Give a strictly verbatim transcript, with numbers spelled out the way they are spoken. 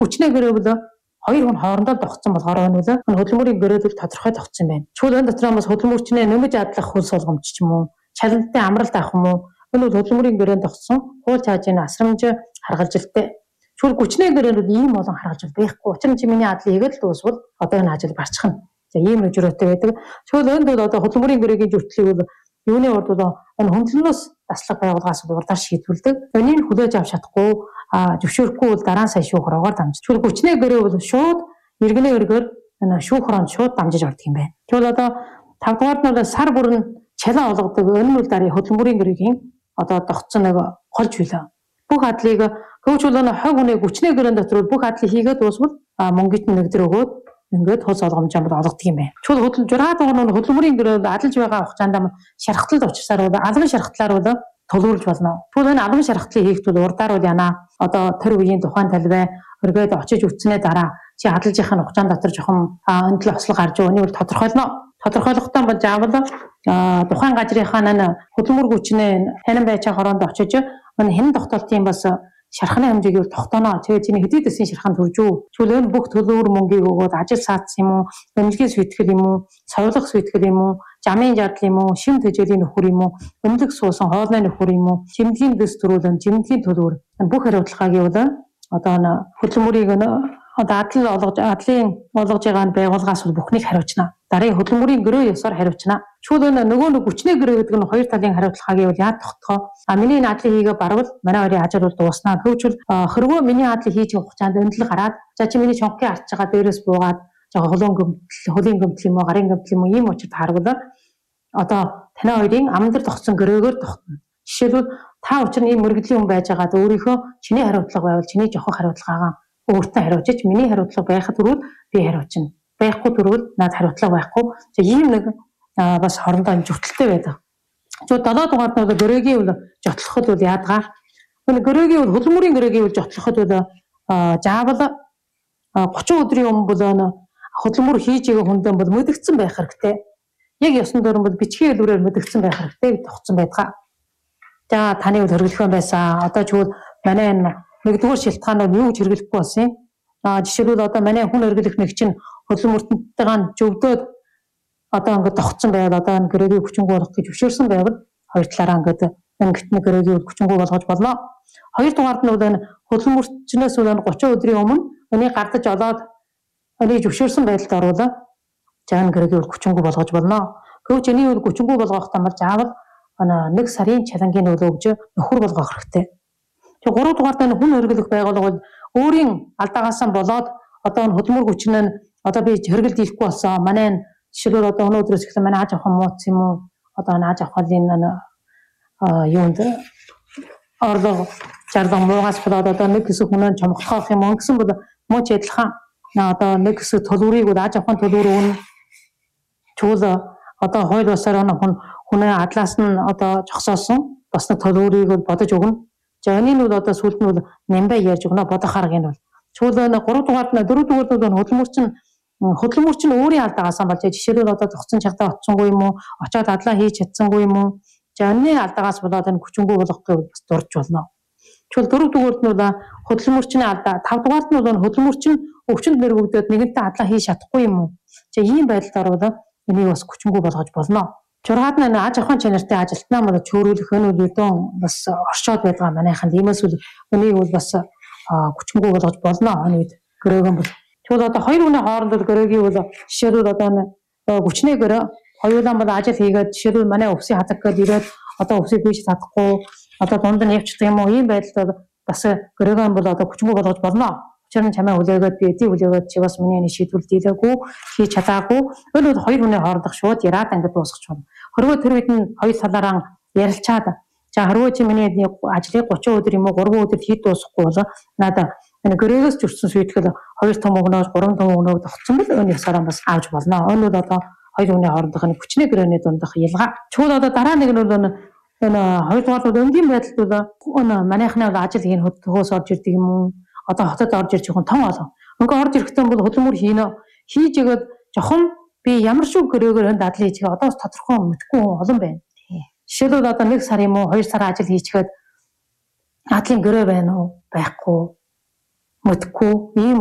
Хүчний гэрээ бол хоёр хүн хоорондоо тогтсон болохоор энэ бол хөдөлмөрийн гэрээд бол тодорхой тогтсон байна. Чүл энэ дотор бас хөдөлмөрчнээ нэмж адлах хөл суулгамж ч юм уу, чалантай амралт авах юм уу? Энэ бол хөдөлмөрийн гэрээнд тогтсон хууль цаажийн асрамж харгалжилттай. Чүл хүчний гэрээнд ийм олон харгалжил байхгүй. Учир нь чи миний адлыг хийгээд л дуусвал одоо энэ ажил барчихна. За ийм нөхөрөөтэй байдаг. Чүл энд бол одоо хөдөлмөрийн гэрээгийн зөрчлийг бол юуны урд бол энэ хөндлөнөөс таслах байгууллагаас урдаар шийдвэрлэдэг. Энийг хүлээж авч чадахгүй, зөвшөөрөхгүй бол дараа нь сая шүүхраагаар дамжиж. Чүл хүчний гэрээ бол шууд иргэний өргөөр энэ шүүхранд шууд дамжиж ордог юм байна. Чүл одоо тав дугаард нь сар бүрэн чалан олгодог. Энэ нь бол дараагийн хөдөлмөрийн гэрээгийн одоо тогтсон нэг гол зүйлээ. Бүх адлыг хөөчүүл энэ хог хүний хүчний гэрээнд дотор бүх адлыг хийгээд дуусвал мөнгөт нь нэгдэр өгөөд ингээд хол олгомж амд олгодог юм байна. Чүл хөдөл жураа дугаар нь хөдөлмөрийн гэрээнд адалж байгаа хугацаанд шархталд учрсаар бол алган шархтлаар бол төлөвлөж болно. Чүл энэ алган шархтлыг хийх тул урдаар бол яана одоо тэр үеийн тухайн талбай өргөд очиж үтснээ дараа чи хадгалжийнхын хугацаанд дотор жоохон өндлө ослог гарч өгнө бол тодорхойлно. Тодорхойлохтой бол заавал тухайн газрынхаа нэ хөдөлмөр хүчний танин байж байгаа хороонд очиж энэ хэн тогтоолтын бас шархны хэмжээг тогтооно. Тэгээ чиний хэдий дэсийн шархан төржүү. Чүл энэ бүх төлөвлөр мөнгийг өгөөд ажил саацсан юм уу? Эмнэлгийн сүйтгэл юм уу? Совлох сүйтгэл юм уу? Жамын жадал юм уу? Шим тэжээлийн нөхөр юм уу? Өмлөг суусан хоолны нөхөр юм уу? Жимдгийн дэс төрүүлэн жимдгийн төлөвөр. Бүх хариуцлагыг бол одоо н хөдөлмөрийг одоо адал олгож адлын олгож байгаа байгууллагаас бүхнийг хариуцна. Дараагийн хөдөлмөрийн гэрээ ёсоор хариуцна. Чүл энэ нөгөө нэг хүчний гэрээ гэдэг нь хоёр талын хариуцлагыг бол яад тогтхоо. А миний надлыг хийгээ барвал манай хоёрын ажил бол дууснаа. Хөвчл хэрвээ миний надлыг хийж байгаа хугацаанд өндлөг гараад за чи миний чонхын арч байгаа дээрээс буугаад жоо холон гөмтөл, хөлийн гөмтөл юм уу, гарын гөмтөл юм уу ийм учирд харвал одоо таны хоёрын амндар тогтсон гэрээгээр тогтно. Жишээлбэл та учир нь ийм мөргөдлийн хүн байж байгаад өөрийнхөө чиний хариуцлага байвал чиний жохоо хариуцлагаагаа өөртөө хариуцж миний хариуцлага байхад түрүүл би хариуцна. Байхгүй түрүүл над хариуцлага байхгүй. За ийм нэг бас хорондоо зөвтөлтэй байдаг. Зөв долоо дугаард бол гөрөөгийн бол жотлоход бол яадгаа. Энэ гөрөөгийн бол хөдөлмөрийн гөрөөгийн бол жотлоход бол заавал гучин өдрийн өмнө бол хөдөлмөр хийж байгаа хүндэн бол мэдгдсэн байх хэрэгтэй. Яг ёсон дөрөн бол бичгийн хэлбэрээр мэдгдсэн байх хэрэгтэй гэж тогтсон байдаг. За таны бол хөргөлхөн байсан. Одоо чүл манай энэ нэгдүгээр шилтгаанууд юу гэж хэрэглэхгүй болсон юм. Аа жишээлбэл одоо манай хүн өргөлөх нэг чинь хөдөлмөртөнтэйгээ зөвдөөд одоо ингээд тогтсон байвал одоо энэ гэрээгийн хүчингү болгох гэж зөвшөөрсөн байвал хоёр талаараа ингээд энэ гитний гэрээгийн хүчингү болгож болно. Хоёр дугаард нь бол энэ хөдөлмөрчнөөс бол гучин өдрийн өмнө энийг гардаж олоод энийг зөвшөөрсөн байдалд оруулаа. За энэ гэрээгийн хүчингү болгож болно. Гэвч энийг хүчингү болгох юм бол заавал нэг сарын чалангийн нөлөө өгж нөхөр болгох хэрэгтэй. Тэгээ гурав дугаард нь хүн өргөлөх байгууллага бол өөрийн алдаагаас болоод одоо энэ хөдөлмөр хүчин нь одоо би хэрэгэлд хийхгүй болсон. Манай жишээлбэл одоо өнөөдрөөс эхлэн манай ааж авах мууц юм уу? Одоо ааж авах энэ юунд орлого жарлан муугаас болоод одоо нэг хэсэг хүнээ чомглох юм уу гэсэн бол мууч адилхан одоо нэг хэсэг төлөврийг бол ааж авахын төлөвөр өгнө. Чүл одоо хууль бусаар хүн хүнээ адлаас нь одоо зогсоосон бас нэг төлөврийг бол бодож өгнө. За энэ нь бол одоо сүүлд нь бол нямбай ярьж өгнө бодох арга нь бол чүл энэ гурав дугаард нь дөрөв дугаард нь хөдөлмөрч нь хөдөлмөрч нь өөрийн алдаагаас болж жишээлбэл одоо зогцсон чагтаа очсонгүй юм уу очоод адлаа хийж чадсангүй юм уу за энэ алдаагаас болоод энэ хүчингү болгохыг бас дурж болно. Чүл дөрөв дугаард нь бол хөдөлмөрчний алдаа тав дугаард нь бол хөдөлмөрч нь өвчнөд мэрэгүүдээд нэгэнтээ адлаа хийж чадахгүй юм уу за ийм байдалд орвол энийг бас хүчингү болгож болно. Жургаад нь аж ахуйн чанартай ажилтнаа мод чөөрүүлэх энэ үеийн бас оршоод байгаа манайханд иймээс үл энийг бол бас хүчингү болгож болно энэ үед гөрөөгөн бол тэгвэл одоо хоёр хүний хооронд бол гөрөөгийн бол жишээлбэл одоо хүчний гөрөө хоёулаа бол ажил хийгээд жишээлбэл манай өвсийн хатаг гээд ирээд одоо өвсийг бийж чадахгүй одоо дунд нь явчихдаг юм уу ийм байдалд бас гөрөөгөн бол одоо хүчингү болгож болно. Учир нь чамаа хүлээгээд би эдийн хүлээгээд чи бас миний шийдвэр дийлээгүй хийж чадаагүй энэ бол хоёр хүний хоорондох шууд яриад ингээд дуусгах болно. Хөрвөө тэр үед нь хоёр талаараа ярилцаад за хөрвөө чи миний ажлыг гучин өдөр юм уу гурван өдөр хийж дуусгахгүй бол надад энэ гөрөөгөөс зөрчсөн сүйтгэл хоёр том өгнөөс гурван том өгнөөд тогтсон бол энэ ясаараа бас авч болно. Энэ бол одоо хоёр хүний хоорондох нэг хүчний гэрээний дундах ялгаа. Чүл одоо дараа нэг нь бол энэ хоёр дахь бол өнгийн байдалд бол энэ манайхны ажил хийн хөдөлгөөс орж ирдэг юм уу одоо хотод орж ирж байгаа том олон. Ингээ орж ирэхдээ бол хөдөлмөр хийнэ. Хийж игээд жохон би ямар шүү гөрөөгөр энд адлаа хийчихээ одоо бас тодорхой мэдгүй олон байна. Жишээлбэл одоо нэг сар юм уу хоёр сар ажил хийчихээд адлын гөрөө байна уу байхгүй. Мэдхгүй ийм